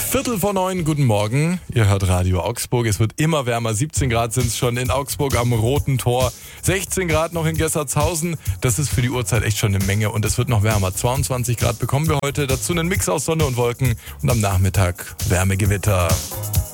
8:45, guten Morgen. Ihr hört Radio Augsburg. Es wird immer wärmer. 17 Grad sind es schon in Augsburg am Roten Tor. 16 Grad noch in Gessertshausen. Das ist für die Uhrzeit echt schon eine Menge und es wird noch wärmer. 22 Grad bekommen wir heute. Dazu einen Mix aus Sonne und Wolken und am Nachmittag Wärmegewitter.